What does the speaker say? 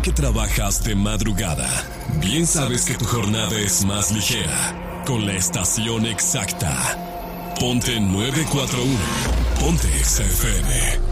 que trabajas de madrugada, bien sabes que tu jornada es más ligera. Con la estación exacta. Ponte 941. Ponte XFM.